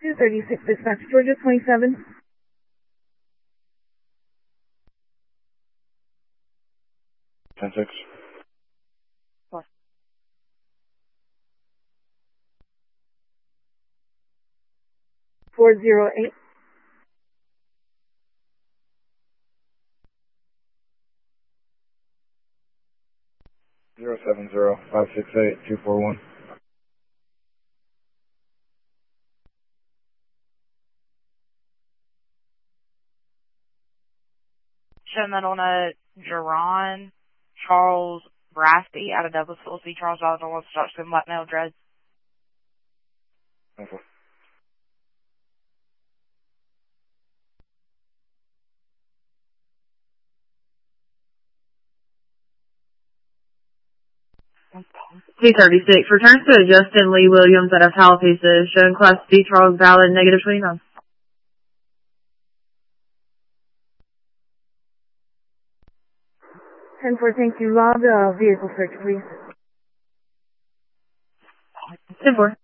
236 dispatch, Georgia 27. 10-6. 408. 070-568-241. Showing that on a Jerron Charles Brasty out of Douglasville. See Charles Dodger wants to talk to him black male dreads. Okay. T36 returns to Justin Lee Williams out of Tallapieces, showing Class D Charles valid -29. 10-4, thank you. Log vehicle search, please. 10-4.